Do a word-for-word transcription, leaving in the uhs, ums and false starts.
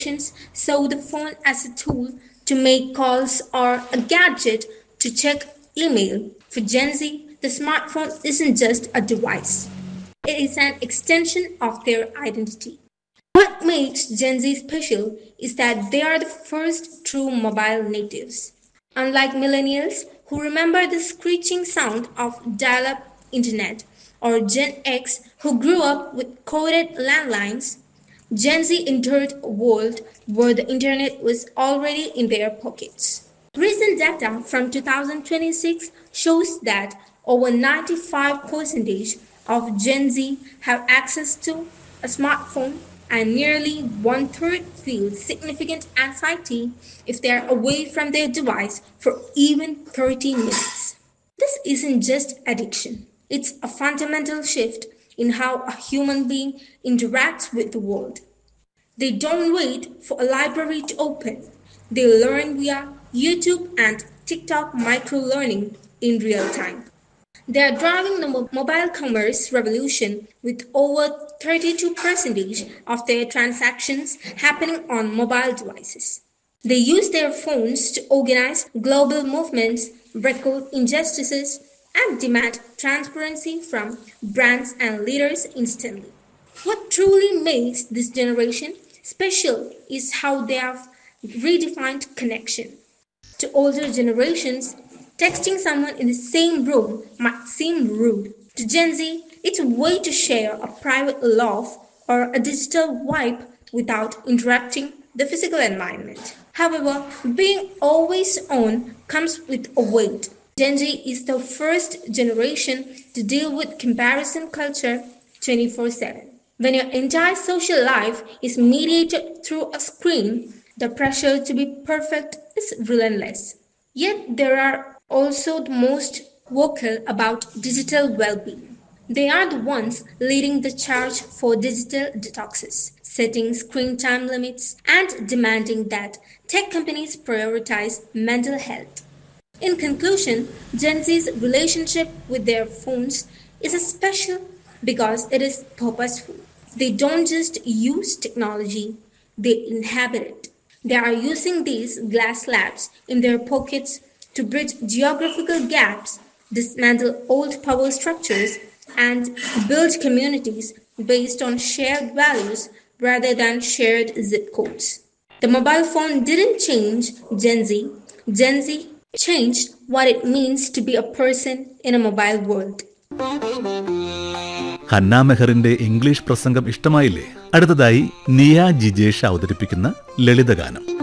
saw the phone as a tool to make calls or a gadget to check email. For Gen Z, the smartphone isn't just a device, it is an extension of their identity. What makes Gen Z special is that they are the first true mobile natives. Unlike millennials who remember the screeching sound of dial up internet, or Gen X who grew up with coded landlines, Gen Z entered a world where the internet was already in their pockets. Recent data from two thousand twenty-six shows that over ninety-five percent of Gen Z have access to a smartphone, and nearly one third feel significant anxiety if they are away from their device for even thirty minutes. This isn't just addiction, it's a fundamental shift in how a human being interacts with the world. They don't wait for a library to open. They learn via YouTube and TikTok micro learning in real time. They are driving the mo- mobile commerce revolution with over thirty-two percent of their transactions happening on mobile devices. They use their phones to organize global movements, record injustices, and demand transparency from brands and leaders instantly. What truly makes this generation special is how they have redefined connection. To older generations, texting someone in the same room might seem rude. To Gen Z, it's a way to share a private laugh or a digital vibe without interrupting the physical environment. However, being always on comes with a weight. Gen Z is the first generation to deal with comparison culture twenty-four seven. When your entire social life is mediated through a screen, the pressure to be perfect is relentless. Yet there are also the most vocal about digital well-being. They are the ones leading the charge for digital detoxes, setting screen time limits, and demanding that tech companies prioritize mental health. In conclusion, Gen Z's relationship with their phones is special because it is purposeful. They don't just use technology, they inhabit it. They are using these glass slabs in their pockets to bridge geographical gaps, dismantle old power structures, and build communities based on shared values rather than shared zip codes. The mobile phone didn't change Gen Z, Gen Z changed what it means to be a person in a mobile world. Hannah മെഹറിന്റെ English പ്രസംഗം ഇഷ്ടമായില്ലേ? അടുത്തതായി നിയ ജിജേഷ് അവതരിപ്പിക്കുന്ന ലളിതഗാനം.